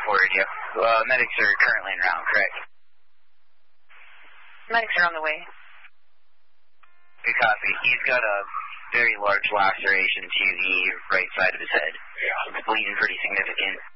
4 radio. Medics are currently en route, correct? Medics are on the way. Good copy. He's got a very large laceration to the right side of his head. It's bleeding pretty significant.